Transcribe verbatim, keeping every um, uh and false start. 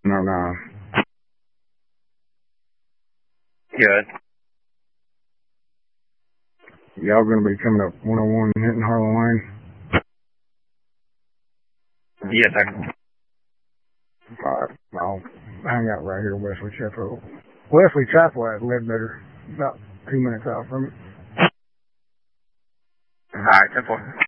No, no. Good. Y'all gonna be coming up one oh one and hitting Harlan Lane? Yes, sir. Alright, I'll hang out right here, Wesley Chapel. Wesley Chapel has lived better, about two minutes out from it. Alright, ten four.